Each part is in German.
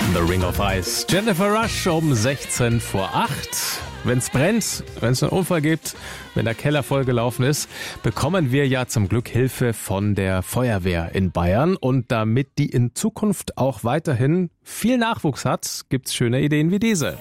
The Ring of Ice. Jennifer Rush um 16 vor 8. Wenn es brennt, wenn es einen Unfall gibt, wenn der Keller vollgelaufen ist, bekommen wir ja zum Glück Hilfe von der Feuerwehr in Bayern. Und damit die in Zukunft auch weiterhin viel Nachwuchs hat, gibt's schöne Ideen wie diese.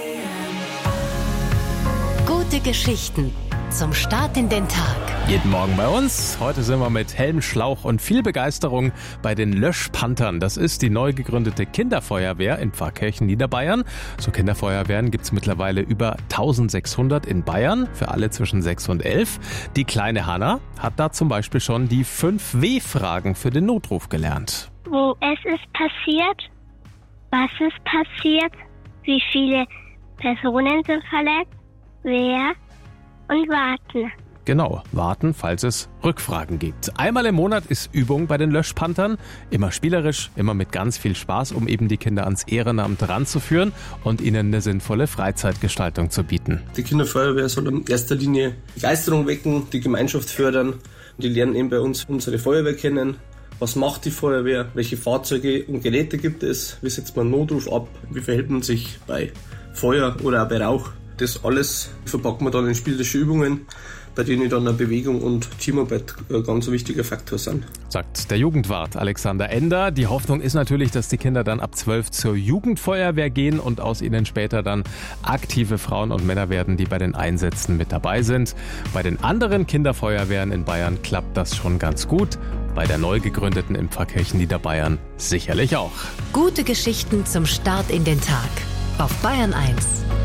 Gute Geschichten zum Start in den Tag. Jeden Morgen bei uns. Heute sind wir mit Helm, Schlauch und viel Begeisterung bei den Löschpanthern. Das ist die neu gegründete Kinderfeuerwehr in Pfarrkirchen, Niederbayern. So Kinderfeuerwehren gibt's mittlerweile über 1600 in Bayern, für alle zwischen 6 und 11. Die kleine Hanna hat da zum Beispiel schon die 5 W-Fragen für den Notruf gelernt. Wo es ist passiert, was ist passiert, wie viele Personen sind verletzt, wer und warten. Genau, warten, falls es Rückfragen gibt. Einmal im Monat ist Übung bei den Löschpanthern. Immer spielerisch, immer mit ganz viel Spaß, um eben die Kinder ans Ehrenamt ranzuführen und ihnen eine sinnvolle Freizeitgestaltung zu bieten. Die Kinderfeuerwehr soll in erster Linie Begeisterung wecken, die Gemeinschaft fördern. Die lernen eben bei uns unsere Feuerwehr kennen. Was macht die Feuerwehr? Welche Fahrzeuge und Geräte gibt es? Wie setzt man einen Notruf ab? Wie verhält man sich bei Feuer oder auch bei Rauch? Das alles verpacken wir dann in spielerische Übungen, bei denen dann eine Bewegung und Teamarbeit ein ganz wichtiger Faktor sind. Sagt der Jugendwart Alexander Ender. Die Hoffnung ist natürlich, dass die Kinder dann ab 12 zur Jugendfeuerwehr gehen und aus ihnen später dann aktive Frauen und Männer werden, die bei den Einsätzen mit dabei sind. Bei den anderen Kinderfeuerwehren in Bayern klappt das schon ganz gut. Bei der neu gegründeten in Pfarrkirchen Niederbayern sicherlich auch. Gute Geschichten zum Start in den Tag. Auf Bayern 1.